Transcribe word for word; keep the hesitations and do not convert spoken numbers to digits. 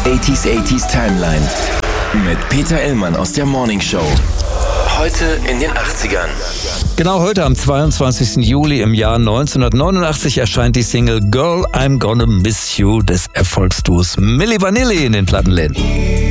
achtziger achtziger Timeline mit Peter Illmann aus der Morning Show. Heute in den achtzigern. Genau heute am zweiundzwanzigsten Juli im Jahr neunzehnhundertneunundachtzig erscheint die Single Girl, I'm Gonna Miss You des Erfolgsduos Milli Vanilli in den Plattenläden.